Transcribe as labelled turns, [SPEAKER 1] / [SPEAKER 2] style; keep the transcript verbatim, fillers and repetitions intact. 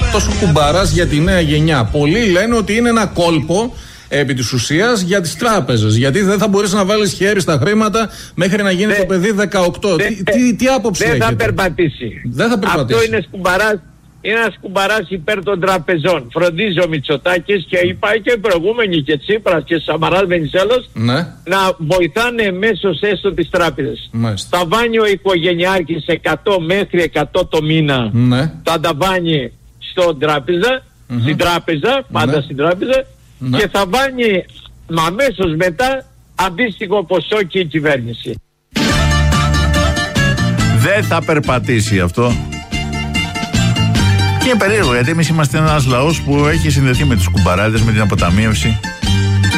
[SPEAKER 1] τόσο κουμπαράς για τη νέα γενιά? Πολλοί λένε ότι είναι ένα κόλπο επί της ουσίας για τις τράπεζες. Γιατί δεν θα μπορείς να βάλεις χέρι στα χρήματα μέχρι να γίνει δε, το παιδί δεκαοκτώ.
[SPEAKER 2] Δε,
[SPEAKER 1] τι, τι, τι άποψη
[SPEAKER 2] δεν
[SPEAKER 1] έχετε?
[SPEAKER 2] Θα περπατήσει.
[SPEAKER 1] Δεν θα περπατήσει.
[SPEAKER 2] Αυτό είναι σκουμπαράς. Είναι ένας κουμπαράς υπέρ των τραπεζών. Φροντίζει ο Μητσοτάκης και είπα και οι προηγούμενοι και Τσίπρας και Σαμαράς Βενιζέλος
[SPEAKER 1] ναι.
[SPEAKER 2] να βοηθάνε μέσως έστω τις τράπεζες.
[SPEAKER 1] Μάλιστα.
[SPEAKER 2] Θα βάνει ο οικογενειάρχης εκατό μέχρι εκατό το μήνα.
[SPEAKER 1] Ναι.
[SPEAKER 2] Θα τα βάνει στον τράπεζα, mm-hmm. στην τράπεζα, πάντα ναι. στην τράπεζα ναι. και θα βάνει αμέσως μετά αντίστοιχο ποσό και η κυβέρνηση.
[SPEAKER 3] Δεν θα περπατήσει αυτό. Και είναι περίεργο, γιατί εμείς είμαστε ένας λαός που έχει συνδεθεί με τους κουμπαράδες, με την αποταμίευση.